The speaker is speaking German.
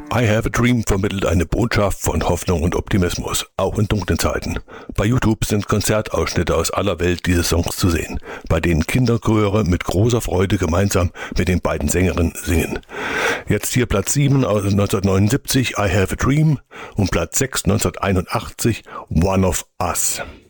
I Have a Dream vermittelt eine Botschaft von Hoffnung und Optimismus, auch in dunklen Zeiten. Bei YouTube sind Konzertausschnitte aus aller Welt dieses Songs zu sehen, bei denen Kinderchöre mit großer Freude gemeinsam mit den beiden Sängerinnen singen. Jetzt hier Platz 7 aus 1979, I Have a Dream, und Platz 6 1981, One of Us.